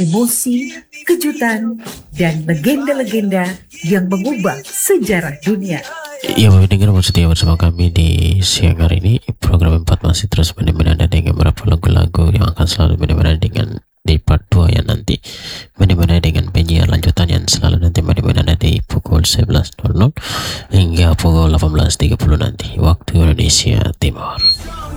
emosi, kejutan, dan legenda-legenda yang mengubah sejarah dunia. Ya, dengar setia bersama kami di siang hari ini. Program 4 masih terus menemani Anda dengan beberapa lagu-lagu yang akan selalu menemani dengan di part 2 yang nanti menemani dengan penyiar lanjutan yang selalu nanti menemani Anda di pukul 11.00 hingga pukul 18.30 nanti waktu Indonesia Timur.